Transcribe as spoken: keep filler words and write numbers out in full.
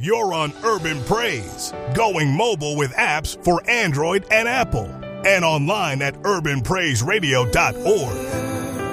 You're on Urban Praise, going mobile with apps for Android and Apple, and online at urban praise radio dot org.